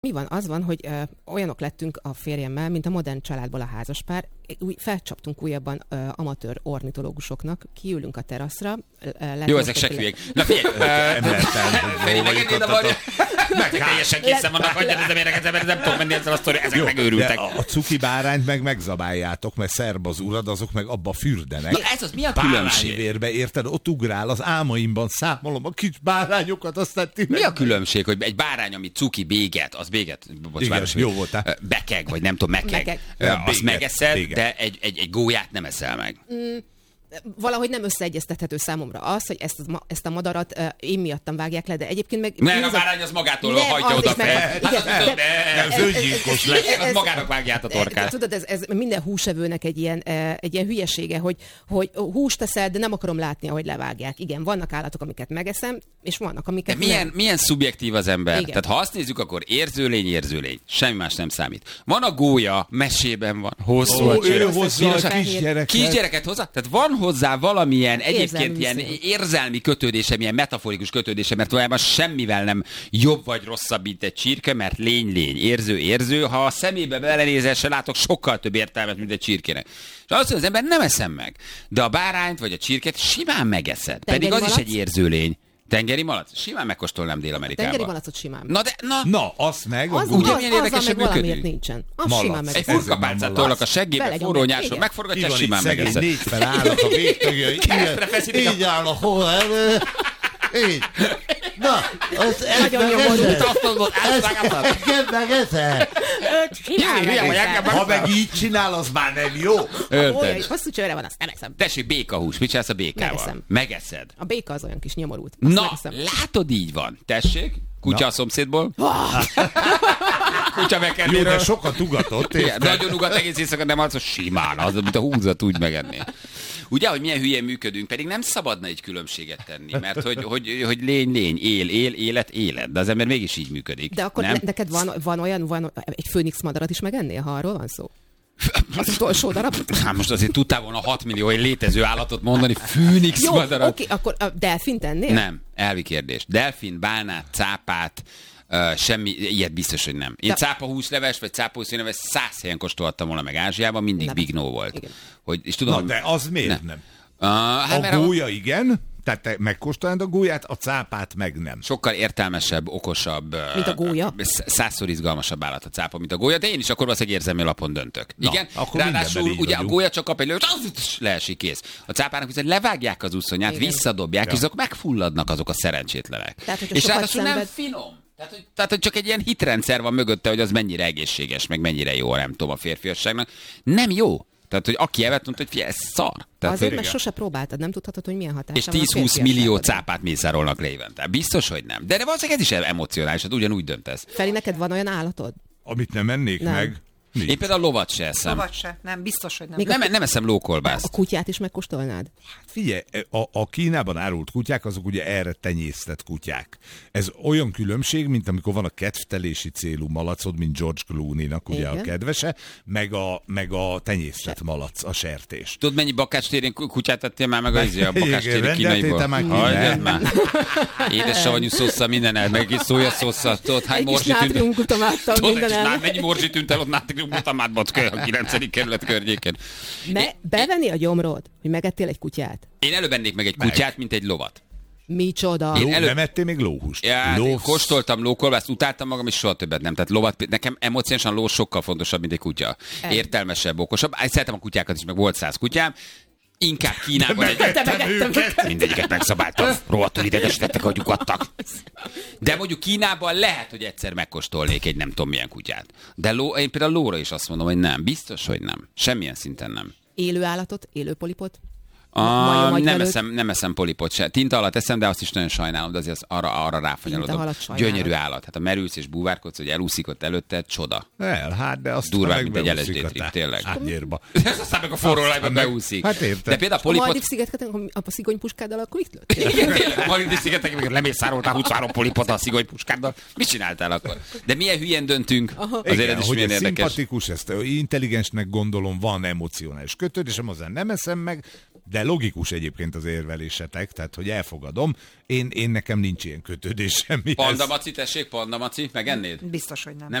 Mi van? Az van, hogy olyanok lettünk a férjemmel, mint a modern családból a házaspár. Felcsaptunk újabban amatőr ornitológusoknak, kiülünk a teraszra. Jó, ezek se hülyék. Na figyelj! Megengednéd a magyar... Teljesen készen vannak, hagyjad ez a méreget, mert nem tudom menni ezzel a sztori, ezek megőrültek. A cuki bárányt meg megzabáljátok, mert szerb az urad, azok meg abba fürdenek. Na ez az, mi a különbség? Bárányvérbe, érted? Ott ugrál, az álmaimban számolom a kis bárányokat, aztán mi a különbség, hogy egy bárány, ami cuki béget, az béget, bocsánat, jó voltál. Bekeg, vagy nem tudom, mekeg, azt megeszed, de egy gólyát nem eszel meg. Valahogy nem összeegyeztethető számomra az, hogy ezt a madarat én miattam vágják le, de egyébként meg... Nem, a bárány az magától hajtja oda fel. Ez öngyilkos lesz. Az magának vágja át a torkát. Tudod, ez minden húsevőnek egy ilyen hülyesége, hogy húst teszel, de nem akarom látni, ahogy levágják. Igen, vannak állatok, amiket megeszem, és vannak, amiket milyen szubjektív az ember. Igen. Tehát ha azt nézzük, akkor érzőlény. Semmi más nem számít. Van a gólya, mesében van. Hosszú a kisgyereket hozzá. Tehát van hozzá valamilyen egyébként ilyen érzelmi kötődése, milyen metaforikus kötődése, mert valójában semmivel nem jobb vagy rosszabb, mint egy csirke, mert lény, érző. Ha a szemébe belenézel, se látok sokkal több értelmet, mint egy csirkének. És azt, hogy az ember nem eszem meg. De a bárányt vagy a csirket simán megeszed. Pedig az is egy érzőlény. Tengeri malac? Simán megkóstolnám Dél-Amerikában. Tengeri malacot simán. Na, azt meg. Ugyanilyen érdekesen működik. Valamiért nincsen. Az simán megeszed. Egy furkapálcát tolnak a seggébe, forró nyáson megforgatja, simán megeszed. Négy felállnak a végtagja. Így áll a hol elő. Így. Na, az nagyon jó mondod. Ezt megeszed. Ha meg így csinál, az már nem jó. Olyan hosszú csőre van, azt nem eszem. Tessék, békahús. Mit csinálsz a békával? Megeszed. A béka az olyan kis nyomorult. Na, látod, így van. Tessék, kutya a szomszédból. Kutya megkennéről. Jó, de sokat ugatott. Nagyon ugat egész éjszaka, de az simán, az, mint a húzat úgy megenné. Ugye, hogy milyen hülyén működünk, pedig nem szabadna egy különbséget tenni, mert hogy lény, élet, de az ember mégis így működik. De akkor neked van egy főnix madarat is megennél, ha arról van szó? Az utolsó darab? Hát most azért tudtál volna 6 millió létező állatot mondani, főnix madarat. Oké, akkor a delfint ennél? Nem, elvi kérdés. Delfin, bálnát, cápát, semmi, ilyet biztos, hogy nem. Én cápahúsleves, vagy cápahúsleves 100 helyen kóstolhattam volna meg Ázsiában, mindig nem. Big no volt. És tudom, de az miért nem? A gólya igen, tehát te megkóstolnád a gólyát, a cápát meg nem. Sokkal értelmesebb, okosabb, mint a gólya? 100-szor izgalmasabb állat a cápa, mint a gólya, de én is akkor valószínűleg érzelmi alapon döntök. Na, igen, ráadásul ugye a gólya csak kap egy lőt, leesik, kész. A cápának viszont levágják az úszonyát, visszadobják, és azok megfulladnak azok a szerencsétlenek. Tehát, és ráadásul nem finom. Tehát, hogy csak egy ilyen hitrendszer van mögötte, hogy az mennyire egészséges, meg mennyire jó, nem tudom, a férfiasságnak. Nem jó. Tehát, hogy aki evett, mondta, hogy ez szar. Tehát, azért, mert sose próbáltad, nem tudhatod, hogy milyen hatása és 10-20 millió cápát mészárolnak le évente. Biztos, hogy nem. De valószínűleg ez is emocionális, hát ugyanúgy döntesz. Feli, neked van olyan állatod? Amit nem ennék meg? Nincs. Én például lovat se eszem. Lovat se, nem, biztos, hogy nem. Nem eszem lókolbászt. A kutyát is megkóstolnád? Hát figyelj, a Kínában árult kutyák, azok ugye erre tenyésztett kutyák. Ez olyan különbség, mint amikor van a kedvtelési célú malacod, mint George Clooney-nak ugye a kedvese, meg a tenyésztett malac, a sertés. Tudod, mennyi bakácstérén kutyát tettél már meg a bakácstéri kínaiból? Hagyjad már. Édes savanyú szószal minden el, meg egy szójaszószal. Tudod, hány morzsi tűnt. Mennyi morzsi tűnt el ott mutamátban a 9. kerület környéken. Bevenni a gyomrod, hogy megettél egy kutyát? Én előbb ennék meg egy kutyát, mint egy lovat. Micsoda? Nem ettél még lóhúst? Ja, kóstoltam lókolbászt, utáltam magam, és soha többet nem. Tehát lovat, nekem emocionálisan ló sokkal fontosabb, mint egy kutya. Értelmesebb, okosabb. Szeretem a kutyákat is, meg volt 100 kutyám. Inkább Kínában mindegyiket megszabáltam. Rohadtul idegesítettek, hogy lyukadtak. De mondjuk Kínában lehet, hogy egyszer megkóstolnék egy nem tudom milyen kutyát. De én például lóra is azt mondom, hogy nem. Biztos, hogy nem. Semmilyen szinten nem. Élő állatot? Élő polipot? Nem eszem polipot se. Tinta alatt eszem, de azt is nagyon sajnálom, de azért arra ráfanyalodom. Gyönyörű állat. Hát a merülsz és búvárkodsz, hogy elúszik ott előtte, csoda. Hát de azt durvább, mint egy LSD trip, tényleg. Ez aztán meg a forró olajban beúszik. Hát érted. De például a polipot... A Maldiv-szigeteken, a szigonypuskáddal, akkor itt lőtt? Igen, a Maldiv-szigeteken, amikor lemészároltál 23 polipot a szigonypuskáddal. Mit csináltál akkor? De milyen hülyen döntünk? Azért ez is milyen érdekes. Szimpatikus, ezt intelligensnek gondolom, van emocionális kötődésem, azon nem eszem meg, de de logikus egyébként az érvelésetek, tehát hogy elfogadom. Én nekem nincs ilyen kötődés semmihez. Panda Maci, tessék, Panda Maci, megennéd? Biztos, hogy nem.